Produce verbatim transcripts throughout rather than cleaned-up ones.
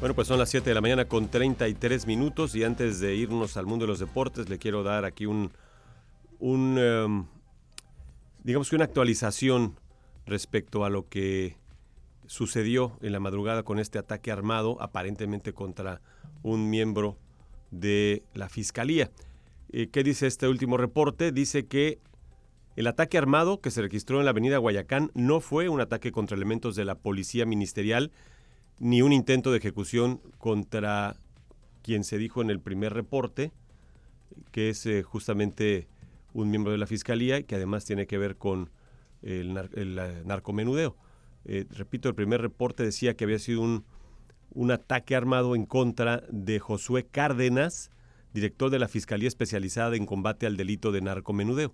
Bueno, pues son las siete de la mañana con treinta y tres minutos y antes de irnos al mundo de los deportes le quiero dar aquí un, un um, digamos que una actualización respecto a lo que sucedió en la madrugada con este ataque armado aparentemente contra un miembro de la Fiscalía. Eh, ¿Qué dice este último reporte? Dice que el ataque armado que se registró en la avenida Guayacán no fue un ataque contra elementos de la policía ministerial ni un intento de ejecución contra quien se dijo en el primer reporte, que es eh, justamente un miembro de la Fiscalía, que además tiene que ver con el, nar- el uh, narcomenudeo. Eh, repito, el primer reporte decía que había sido un, un ataque armado en contra de Josué Cárdenas, director de la Fiscalía Especializada en Combate al Delito de Narcomenudeo.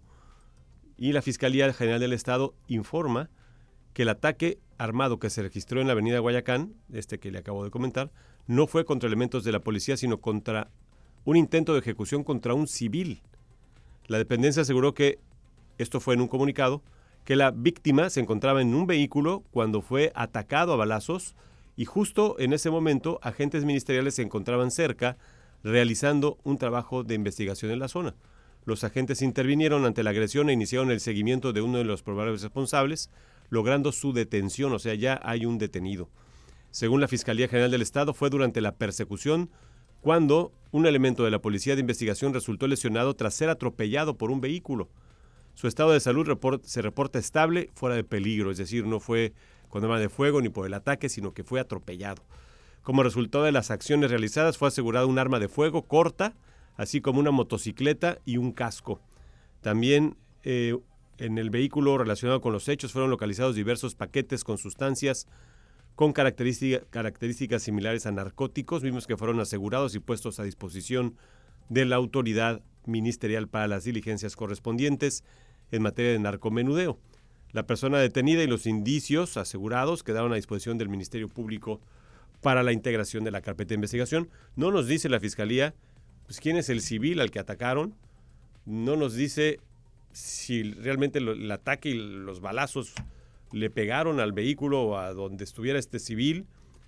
Y la Fiscalía General del Estado informa que el ataque armado que se registró en la avenida Guayacán, este que le acabo de comentar, no fue contra elementos de la policía, sino contra un intento de ejecución contra un civil. La dependencia aseguró que, esto fue en un comunicado, que la víctima se encontraba en un vehículo cuando fue atacado a balazos y justo en ese momento agentes ministeriales se encontraban cerca realizando un trabajo de investigación en la zona. Los agentes intervinieron ante la agresión e iniciaron el seguimiento de uno de los probables responsables, logrando su detención, o sea, ya hay un detenido. Según la Fiscalía General del Estado, fue durante la persecución cuando un elemento de la Policía de Investigación resultó lesionado tras ser atropellado por un vehículo. Su estado de salud report, se reporta estable, fuera de peligro, es decir, no fue con arma de fuego ni por el ataque, sino que fue atropellado. Como resultado de las acciones realizadas, fue asegurado un arma de fuego corta, así como una motocicleta y un casco. También eh, en el vehículo relacionado con los hechos fueron localizados diversos paquetes con sustancias con característica, características similares a narcóticos, mismos que fueron asegurados y puestos a disposición de la autoridad ministerial para las diligencias correspondientes en materia de narcomenudeo. La persona detenida y los indicios asegurados quedaron a disposición del Ministerio Público para la integración de la carpeta de investigación. No nos dice la Fiscalía pues, quién es el civil al que atacaron, no nos dice si realmente lo, el ataque y los balazos le pegaron al vehículo o a donde estuviera este civil.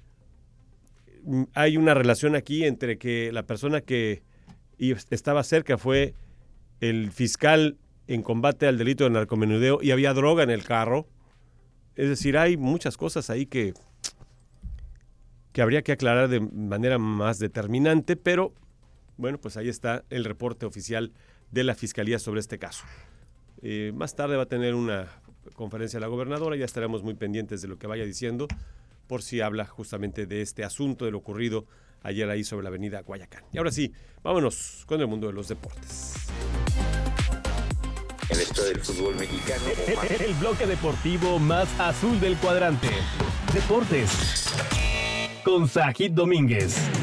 Hay una relación aquí entre que la persona que estaba cerca fue el fiscal en combate al delito de narcomenudeo y había droga en el carro. Es decir, hay muchas cosas ahí que, que habría que aclarar de manera más determinante, pero bueno, pues ahí está el reporte oficial de la Fiscalía sobre este caso. Eh, más tarde va a tener una conferencia la gobernadora, ya estaremos muy pendientes de lo que vaya diciendo, por si habla justamente de este asunto, de lo ocurrido ayer ahí sobre la avenida Guayacán. Y ahora sí, vámonos con el mundo de los deportes. El esto del fútbol mexicano. El bloque deportivo más azul del cuadrante. Deportes con Sajid Domínguez.